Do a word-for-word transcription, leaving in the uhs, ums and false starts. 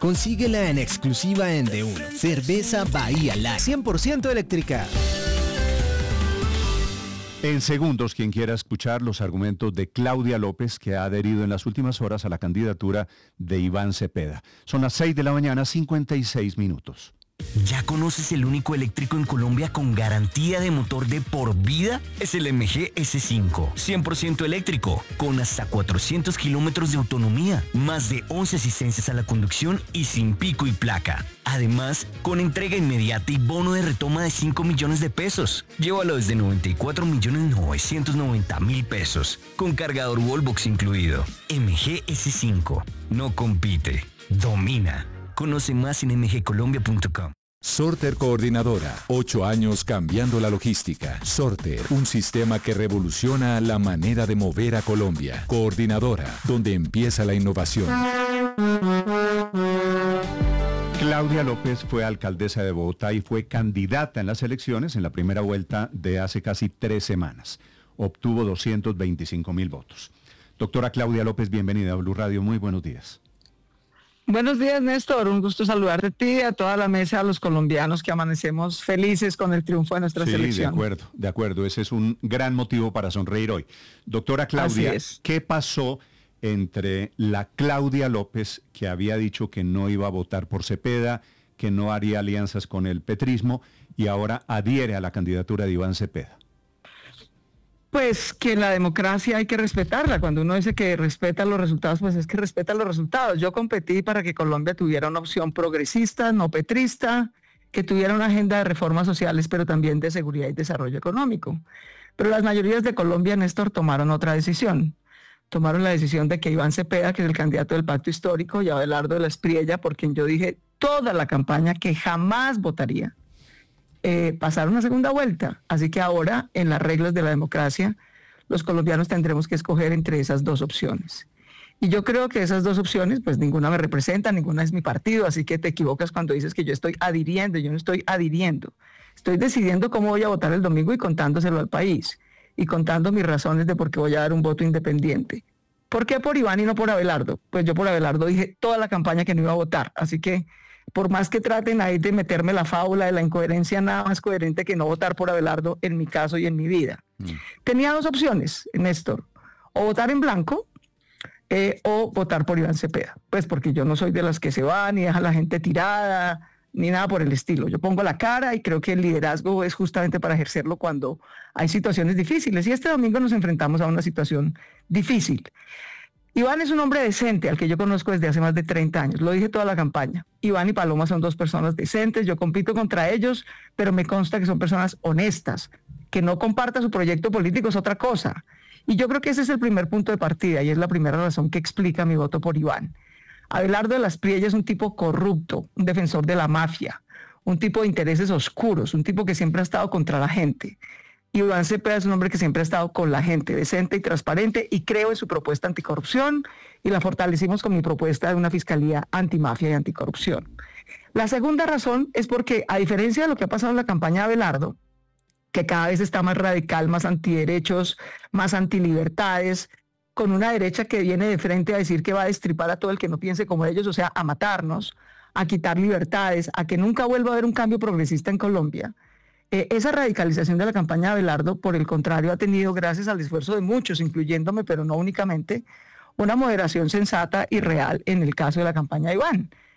Consíguela en exclusiva en D uno. Cerveza Bahía Light, cien por ciento eléctrica. En segundos, quien quiera escuchar los argumentos de Claudia López, que ha adherido en las últimas horas a la candidatura de Iván Cepeda. Son las seis de la mañana, cincuenta y seis minutos. ¿Ya conoces el único eléctrico en Colombia con garantía de motor de por vida? Es el M G S cinco, cien por ciento eléctrico, con hasta cuatrocientos kilómetros de autonomía, más de once asistencias a la conducción y sin pico y placa. Además, con entrega inmediata y bono de retoma de cinco millones de pesos. Llévalo desde noventa y cuatro millones novecientos noventa mil pesos, con cargador Wallbox incluido. M G S cinco, no compite, domina. Conoce más en m g colombia punto com. Sorter Coordinadora, ocho años cambiando la logística. Sorter, un sistema que revoluciona la manera de mover a Colombia. Coordinadora, donde empieza la innovación. Claudia López fue alcaldesa de Bogotá y fue candidata en las elecciones en la primera vuelta de hace casi tres semanas. Obtuvo doscientos veinticinco mil votos. Doctora Claudia López, bienvenida a Blue Radio. Muy buenos días. Buenos días, Néstor. Un gusto saludarte a ti, a toda la mesa, a los colombianos que amanecemos felices con el triunfo de nuestra sí, selección. Sí, de acuerdo, de acuerdo. Ese es un gran motivo para sonreír hoy. Doctora Claudia, ¿qué pasó entre la Claudia López, que había dicho que no iba a votar por Cepeda, que no haría alianzas con el petrismo, y ahora adhiere a la candidatura de Iván Cepeda? Pues que la democracia hay que respetarla. Cuando uno dice que respeta los resultados, pues es que respeta los resultados. Yo competí para que Colombia tuviera una opción progresista, no petrista, que tuviera una agenda de reformas sociales, pero también de seguridad y desarrollo económico. Pero las mayorías de Colombia, Néstor, tomaron otra decisión. Tomaron la decisión de que Iván Cepeda, que es el candidato del Pacto Histórico, y Abelardo de la Espriella, por quien yo dije toda la campaña que jamás votaría, Eh, pasaron a segunda vuelta. Así que ahora, en las reglas de la democracia, los colombianos tendremos que escoger entre esas dos opciones. Y yo creo que esas dos opciones, pues ninguna me representa, ninguna es mi partido, así que te equivocas cuando dices que yo estoy adhiriendo. Yo no estoy adhiriendo. Estoy decidiendo cómo voy a votar el domingo y contándoselo al país. Y contando mis razones de por qué voy a dar un voto independiente. ¿Por qué por Iván y no por Abelardo? Pues yo por Abelardo dije toda la campaña que no iba a votar. Así que por más que traten ahí de meterme la fábula de la incoherencia, nada más coherente que no votar por Abelardo en mi caso y en mi vida. Mm. Tenía dos opciones, Néstor, o votar en blanco eh, o votar por Iván Cepeda. Pues porque yo no soy de las que se van y dejan a la gente tirada, ni nada por el estilo. Yo pongo la cara y creo que el liderazgo es justamente para ejercerlo cuando hay situaciones difíciles. Y este domingo nos enfrentamos a una situación difícil. Iván es un hombre decente al que yo conozco desde hace más de treinta años, lo dije toda la campaña. Iván y Paloma son dos personas decentes, yo compito contra ellos, pero me consta que son personas honestas. Que no comparta su proyecto político es otra cosa. Y yo creo que ese es el primer punto de partida y es la primera razón que explica mi voto por Iván. Abelardo de la Espriella es un tipo corrupto, un defensor de la mafia, un tipo de intereses oscuros, un tipo que siempre ha estado contra la gente. Iván Cepeda es un hombre que siempre ha estado con la gente, decente y transparente, y creo en su propuesta anticorrupción, y la fortalecimos con mi propuesta de una fiscalía antimafia y anticorrupción. La segunda razón es porque, a diferencia de lo que ha pasado en la campaña de Abelardo, que cada vez está más radical, más antiderechos, más antilibertades, con una derecha que viene de frente a decir que va a destripar a todo el que no piense como ellos, o sea, a matarnos, a quitar libertades, a que nunca vuelva a haber un cambio progresista en Colombia. Eh, esa radicalización de la campaña de Abelardo, por el contrario, ha tenido, gracias al esfuerzo de muchos, incluyéndome, pero no únicamente, una moderación sensata y real en el caso de la campaña de Iván.